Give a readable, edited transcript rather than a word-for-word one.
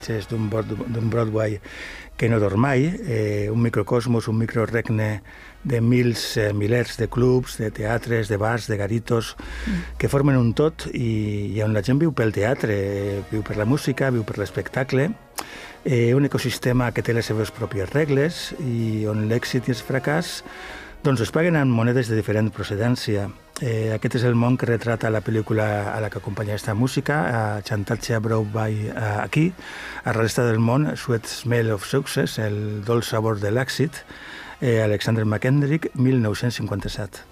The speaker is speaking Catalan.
És d'un Broadway que no dorm mai, un microcosmos, un microregne de milers de clubs, de teatres, de bars, de garitos, que formen un tot i on la gent viu pel teatre, viu per la música, viu per l'espectacle, un ecosistema que té les seves pròpies regles i on l'èxit i el fracàs doncs es paguen amb monedes de diferent procedència. Aquest és el món que retrata la pel·lícula a la que acompanya aquesta música, a Xantatge a Broadway aquí, a la resta del món, Sweet Smell of Success, el dolç sabor de l'èxit, Alexander McKendrick, 1957.